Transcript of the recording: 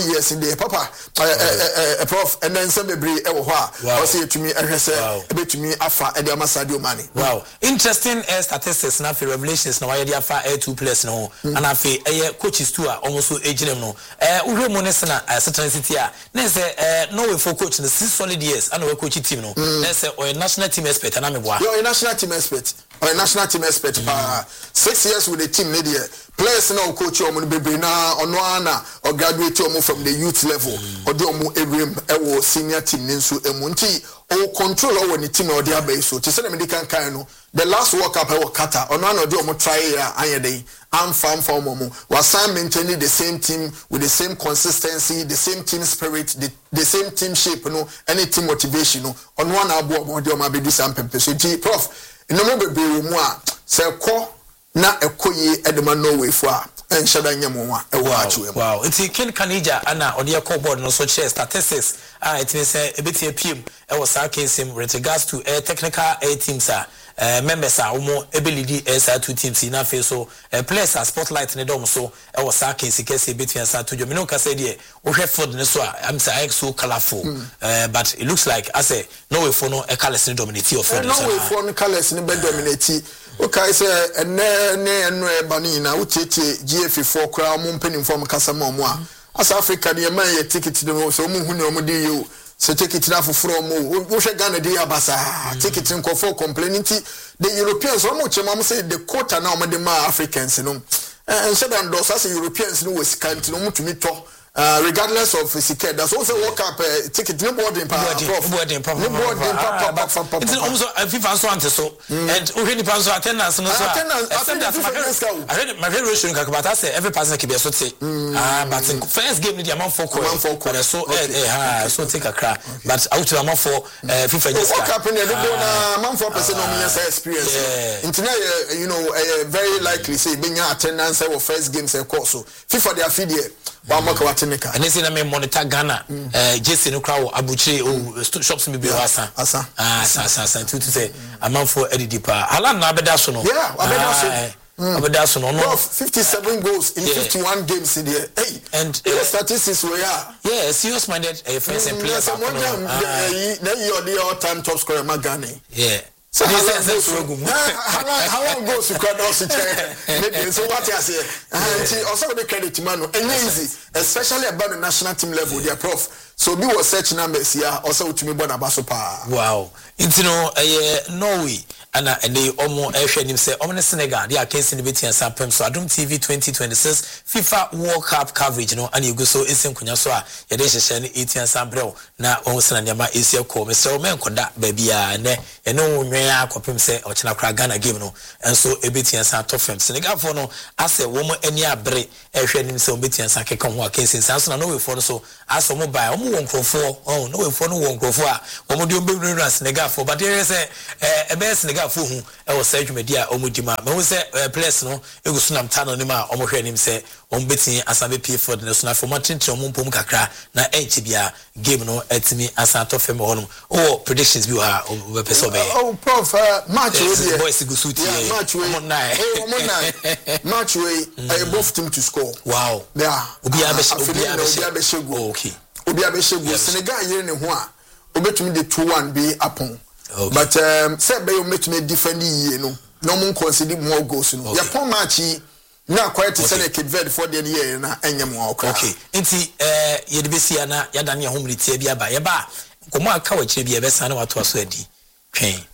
years in the papa prof and then some bebre e wo ho a o say to me ehwese e betumi afa e de amasadio mane. Wow, interesting statistics na for revelations na why dey afa air 2 players no and afa coaches too are almost ejinem no uhwe mo ne na certain city a na say no way for coach na 6 solid years and we coach team no na say o national team expert na me boa yo national team expert or national team expert 6 years with the team ne there players now coach omo bebre na ono ana or graduate omo from the youth level or do omo ewem ewo senior team nso emu nti o control over the team or the abay so to say me kan kan no the last world cup ewo Qatar ono ana do omo try ya anyede am farm for omo was maintaining the same team with the same consistency, the same team spirit, the same team shape no any team motivation no ono ana abo omo de omo abedu sam pempe so ti prof no mo bebre mu a se ko na ekoyi edema Norway for en shada nyamwa ewo achuem. Wow, it's Ken Kanija ana odi board no so share statistics it means ebeti apim e was our case in regards to technical teams members are almost ability as 2 teams in face so players are spotlight in the dome so I was our case between us to Jomino Casadia we have for the so I'm saying so colorful but it looks like I say no way for no a colors in dominate of no way for no colors in bed dominate okay say ne banina utete GF4 kra mo mpanim form kasa mo as Africa the man ye ticket so mo hu ne mo dey you so ticket na foforo mo wo hwe Ghana dey abasa ticket nko for complaining the Europeans so much am say the quota na mo dey ma Africans no and so dan those as Europeans no was can't no mutumi to regardless of physical that's also work up ticket no boarding power boarding it's also FIFA so ante so and already pass so attendance no so I read my very ratio but I say every person can be so say but first game the amount for so take a crack but out to amount for FIFA just work up in the amount for person no mean experience internet you know very likely say being attendance for first game say course so FIFA they are feed here and this is na me monitor Ghana Jesse no crowd abuchi shops me be asa to say amount for edipa hala na abeda so no abeda so no 57 goals in 51 games in there and statistics we are serious minded friends and players the all-time top scorer Magani so how long goes to crowd so what you say and also the credit man and easy especially about the national team level their prof so be was search numbers here also to me born abaso pa wow you know Norway and they almost him say Senegal they are case in the BTN Sampem so Adum TV 2026 FIFA World Cup coverage no and you go so isen kunya so a ye dey hye ne ATN Sambrel na on sena nyama Asia ko me so men koda baby a ne ye no nwen akopem say o chena kra Ghana game no and so BTN Sam top fam Senegal for no ase wo mo ani abre hwe nim say BTN Sam keka ho a case in so na no we for no so aso mo buy o mo won krofo no we for no won krofo a wo mo de o be Senegal for but there say e be Senegal for hu e wo say dwumedia o mo dima me hu say players no e go sunam tano ni ma o mo hwe nim say o betin asabe pay for the national for matintre o mo mpom kakra na enchi bia game no atimi asanto fem honum o predictions bi ha o be person be prof match we boys go suit here match we match we both team to score wow yeah obi abe shego okay obi abe shego Senegal yere ne ho a obetumi de 2-1 be upon but say be o metumi defend yie no no mo consider more goals no ya pon match na quite to send a Cape Verde for the year na enyem wa okra okay enti ye de besia na ya dane ho mritie bia ba ye ba komo aka wa kire bia be san na wato aso adi twen